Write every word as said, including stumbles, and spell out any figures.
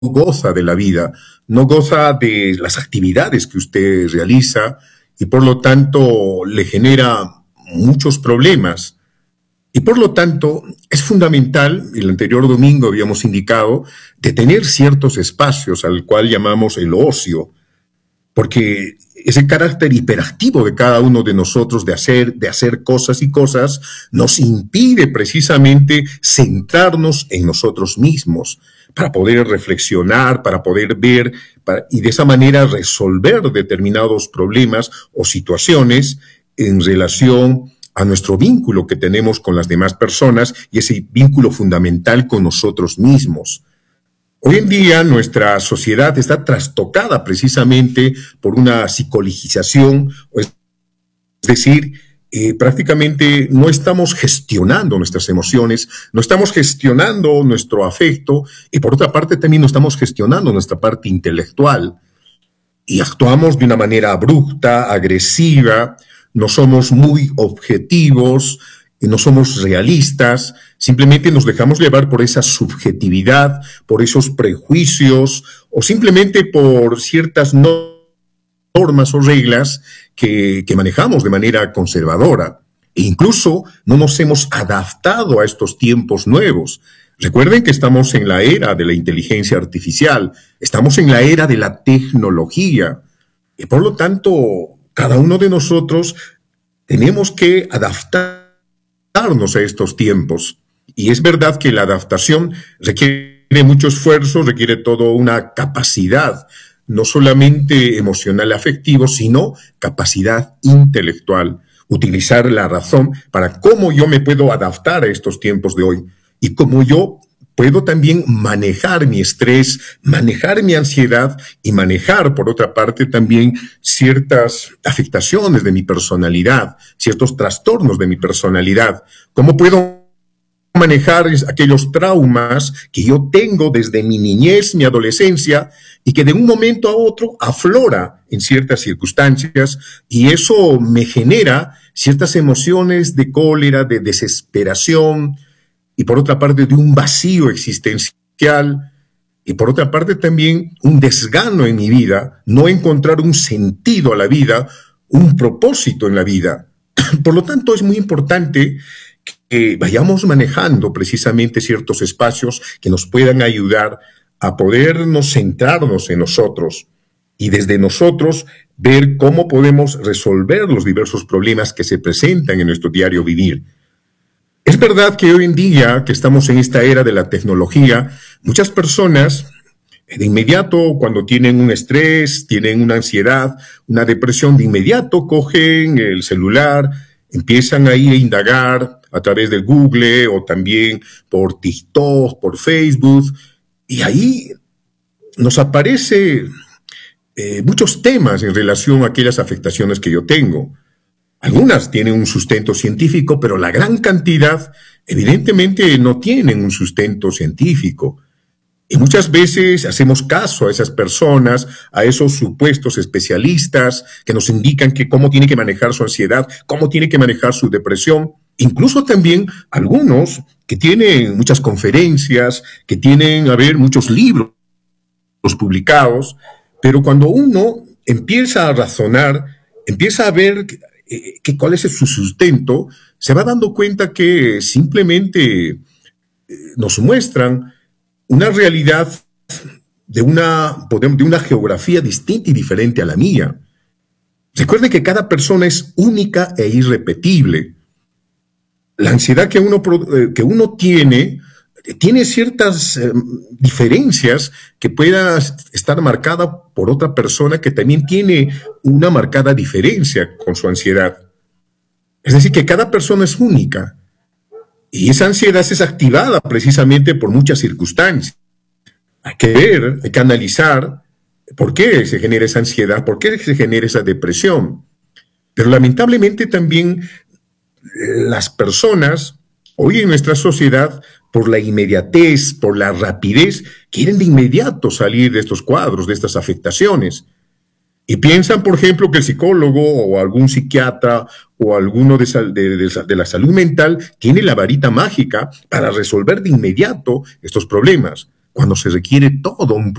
goza de la vida, no goza de las actividades que usted realiza y por lo tanto le genera muchos problemas. Y por lo tanto es fundamental, el anterior domingo habíamos indicado, de tener ciertos espacios al cual llamamos el ocio, porque ese carácter hiperactivo de cada uno de nosotros de hacer, de hacer cosas y cosas nos impide precisamente centrarnos en nosotros mismos para poder reflexionar, para poder ver para, y de esa manera resolver determinados problemas o situaciones en relación a nuestro vínculo que tenemos con las demás personas y ese vínculo fundamental con nosotros mismos. Hoy en día nuestra sociedad está trastocada precisamente por una psicologización, es decir, eh, prácticamente no estamos gestionando nuestras emociones, no estamos gestionando nuestro afecto y por otra parte también no estamos gestionando nuestra parte intelectual y actuamos de una manera abrupta, agresiva, no somos muy objetivos, no somos realistas, simplemente nos dejamos llevar por esa subjetividad, por esos prejuicios o simplemente por ciertas normas o reglas que, que manejamos de manera conservadora. E incluso no nos hemos adaptado a estos tiempos nuevos. Recuerden que estamos en la era de la inteligencia artificial, estamos en la era de la tecnología y por lo tanto cada uno de nosotros tenemos que adaptar a estos tiempos. Y es verdad que la adaptación requiere mucho esfuerzo, requiere toda una capacidad, no solamente emocional, afectivo, sino capacidad intelectual. Utilizar la razón para cómo yo me puedo adaptar a estos tiempos de hoy y cómo yo puedo también manejar mi estrés, manejar mi ansiedad y manejar, por otra parte, también ciertas afectaciones de mi personalidad, ciertos trastornos de mi personalidad. ¿Cómo puedo manejar aquellos traumas que yo tengo desde mi niñez, mi adolescencia, y que de un momento a otro aflora en ciertas circunstancias y eso me genera ciertas emociones de cólera, de desesperación, y por otra parte de un vacío existencial, y por otra parte también un desgano en mi vida, no encontrar un sentido a la vida, un propósito en la vida. Por lo tanto, es muy importante que vayamos manejando precisamente ciertos espacios que nos puedan ayudar a podernos centrarnos en nosotros y desde nosotros ver cómo podemos resolver los diversos problemas que se presentan en nuestro diario vivir. Es verdad que hoy en día, que estamos en esta era de la tecnología, muchas personas de inmediato, cuando tienen un estrés, tienen una ansiedad, una depresión, de inmediato cogen el celular, empiezan ahí a indagar a través de Google o también por TikTok, por Facebook, y ahí nos aparece eh, muchos temas en relación a aquellas afectaciones que yo tengo. Algunas tienen un sustento científico, pero la gran cantidad evidentemente no tienen un sustento científico. Y muchas veces hacemos caso a esas personas, a esos supuestos especialistas que nos indican que cómo tiene que manejar su ansiedad, cómo tiene que manejar su depresión. Incluso también algunos que tienen muchas conferencias, que tienen, a ver, muchos libros publicados, pero cuando uno empieza a razonar, empieza a ver eh, que cuál es su sustento, se va dando cuenta que simplemente eh, nos muestran una realidad de una, de una geografía distinta y diferente a la mía. Recuerde que cada persona es única e irrepetible. La ansiedad que uno, que uno tiene, tiene ciertas eh, diferencias que pueda estar marcada por otra persona que también tiene una marcada diferencia con su ansiedad. Es decir, que cada persona es única. Y esa ansiedad es activada precisamente por muchas circunstancias. Hay que ver, hay que analizar por qué se genera esa ansiedad, por qué se genera esa depresión. Pero lamentablemente también las personas, hoy en nuestra sociedad, por la inmediatez, por la rapidez, quieren de inmediato salir de estos cuadros, de estas afectaciones. Y piensan, por ejemplo, que el psicólogo o algún psiquiatra o alguno de, de, de, de la salud mental tiene la varita mágica para resolver de inmediato estos problemas. cuando se requiere todo un